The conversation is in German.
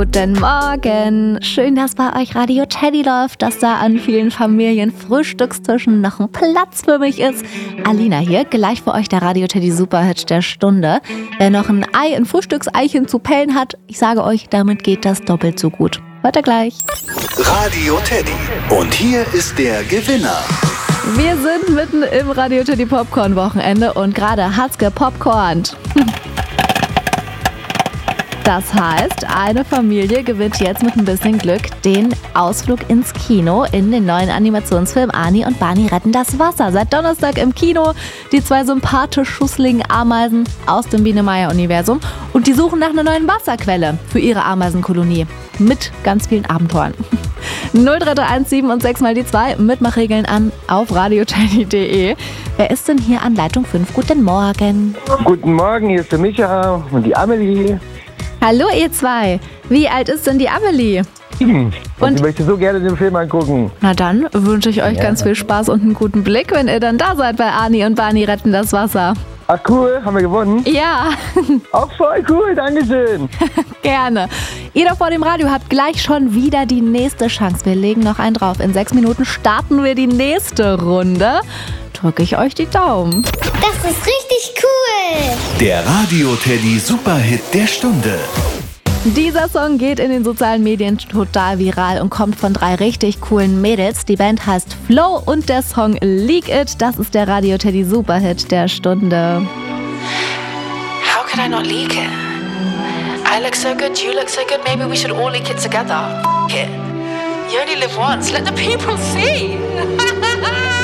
Guten Morgen. Schön, dass bei euch Radio Teddy läuft, dass da an vielen Familien-Frühstückstischen noch ein Platz für mich ist. Alina hier, gleich für euch der Radio Teddy Superhit der Stunde. Wer noch ein Frühstückseichen zu pellen hat, ich sage euch, damit geht das doppelt so gut. Hört ihr gleich. Radio Teddy. Und hier ist der Gewinner. Wir sind mitten im Radio Teddy Popcorn-Wochenende und gerade hat's gepopcornt. Das heißt, eine Familie gewinnt jetzt mit ein bisschen Glück den Ausflug ins Kino in den neuen Animationsfilm Ani und Barney retten das Wasser. Seit Donnerstag im Kino die zwei sympathisch schusseligen Ameisen aus dem Biene-Meier-Universum. Und die suchen nach einer neuen Wasserquelle für ihre Ameisenkolonie. Mit ganz vielen Abenteuern. 03317 und 6 mal die 2. Mitmachregeln an auf radioteddy.de. Wer ist denn hier an Leitung 5? Guten Morgen. Guten Morgen, hier ist der Micha und die Amelie. Hallo ihr zwei. Wie alt ist denn die Amelie? Und ich möchte so gerne den Film angucken. Na dann wünsche ich euch ganz viel Spaß und einen guten Blick, wenn ihr dann da seid bei Ani und Barney retten das Wasser. Ach cool, haben wir gewonnen? Ja. Auch voll cool, dankeschön. Gerne. Ihr da vor dem Radio habt gleich schon wieder die nächste Chance. Wir legen noch einen drauf. In 6 Minuten starten wir die nächste Runde. Drücke ich euch die Daumen. Das ist richtig cool. Der Radio Teddy Superhit der Stunde. Dieser Song geht in den sozialen Medien total viral und kommt von 3 richtig coolen Mädels. Die Band heißt Flow und der Song Leak It. Das ist der Radio Teddy Superhit der Stunde. How could I not leak it? I look so good, you look so good, maybe we should all leak it together. F*** it. You only live once, let the people see.